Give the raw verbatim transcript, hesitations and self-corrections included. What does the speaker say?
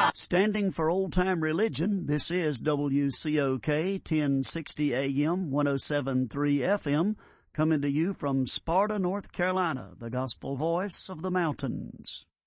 Standing for old-time religion, this is W C O K ten sixty A M, one oh seven point three F M, coming to you from Sparta, North Carolina, the gospel voice of the mountains.